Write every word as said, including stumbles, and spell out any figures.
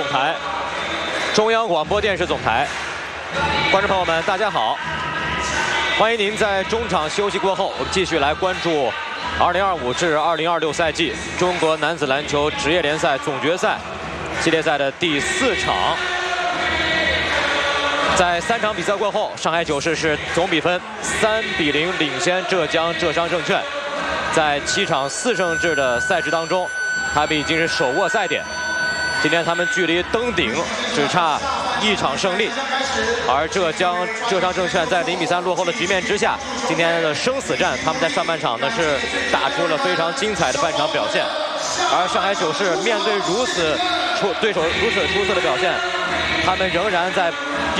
台，中央广播电视总台，观众朋友们，大家好！欢迎您在中场休息过后，我们继续来关注二零二五至二零二六赛季中国男子篮球职业联赛总决赛系列赛的第四场。在三场比赛过后，上海九市是总比分三比零领先浙江浙商证券。在七场四胜制的赛制当中，他们已经是手握赛点。今天他们距离登顶只差一场胜利，而浙江浙商证券在零比三落后的局面之下，今天的生死战，他们在上半场呢是打出了非常精彩的半场表现。而上海九市面对如此出对手如此出色的表现，他们仍然在